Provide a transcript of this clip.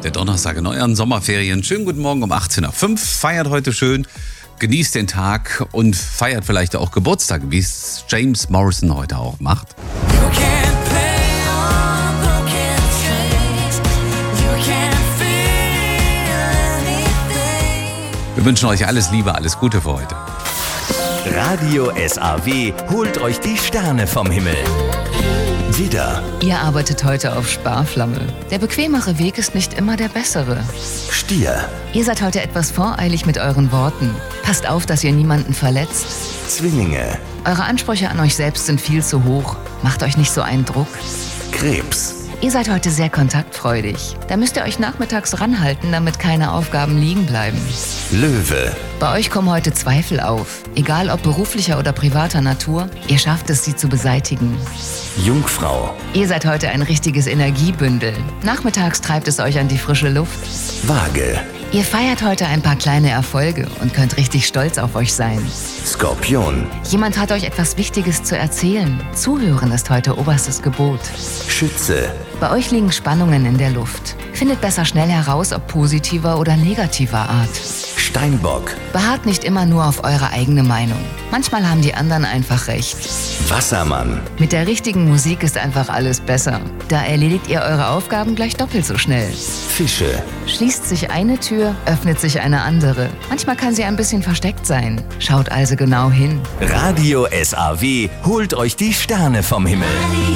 Der Donnerstag in euren Sommerferien. Schönen guten Morgen um 18.05 Uhr. Feiert heute schön, genießt den Tag und feiert vielleicht auch Geburtstag, wie es James Morrison heute auch macht. Wir wünschen euch alles Liebe, alles Gute für heute. Radio SAW holt euch die Sterne vom Himmel. Widder, Ihr arbeitet heute auf Sparflamme. Der bequemere Weg ist nicht immer der bessere. Stier, Ihr seid heute etwas voreilig mit euren Worten. Passt auf, dass ihr niemanden verletzt. Zwillinge, Eure Ansprüche an euch selbst sind viel zu hoch. Macht euch nicht so einen Druck. Krebs, Ihr seid heute sehr kontaktfreudig. Da müsst ihr euch nachmittags ranhalten, damit keine Aufgaben liegen bleiben. Löwe, Bei euch kommen heute Zweifel auf. Egal ob beruflicher oder privater Natur, ihr schafft es, sie zu beseitigen. Jungfrau, Ihr seid heute ein richtiges Energiebündel. Nachmittags treibt es euch an die frische Luft. Waage, Ihr feiert heute ein paar kleine Erfolge und könnt richtig stolz auf euch sein. Skorpion, Jemand hat euch etwas Wichtiges zu erzählen. Zuhören ist heute oberstes Gebot. Schütze, Bei euch liegen Spannungen in der Luft. Findet besser schnell heraus, ob positiver oder negativer Art. Steinbock, Beharrt nicht immer nur auf eure eigene Meinung. Manchmal haben die anderen einfach recht. Wassermann, Mit der richtigen Musik ist einfach alles besser. Da erledigt ihr eure Aufgaben gleich doppelt so schnell. Fische, Schließt sich eine Tür, öffnet sich eine andere. Manchmal kann sie ein bisschen versteckt sein. Schaut also genau hin. Radio SAW holt euch die Sterne vom Himmel.